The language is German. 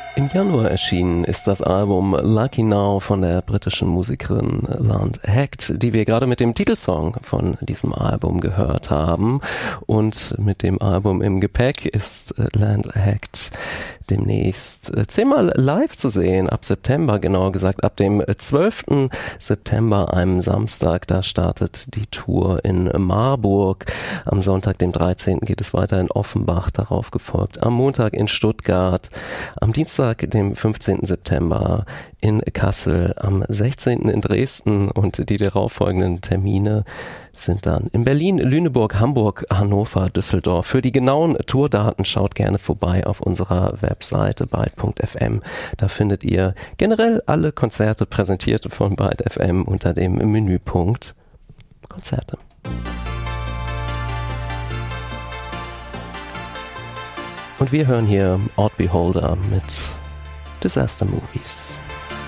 Im Januar erschienen ist das Album Lucky Now von der britischen Musikerin Land Hackt, die wir gerade mit dem Titelsong von diesem Album gehört haben. Und mit dem Album im Gepäck ist Land Hackt demnächst 10-mal live zu sehen, ab September, genauer gesagt ab dem 12. September, einem Samstag. Da startet die Tour in Marburg. Am Sonntag, dem 13. geht es weiter in Offenbach, darauf gefolgt am Montag in Stuttgart, am Dienstag, dem 15. September in Kassel, am 16. in Dresden, und die darauffolgenden Termine sind dann in Berlin, Lüneburg, Hamburg, Hannover, Düsseldorf. Für die genauen Tourdaten schaut gerne vorbei auf unserer Webseite byte.fm. Da findet ihr generell alle Konzerte präsentiert von Byte FM unter dem Menüpunkt Konzerte. Und wir hören hier Odd Beholder mit Disaster Movies.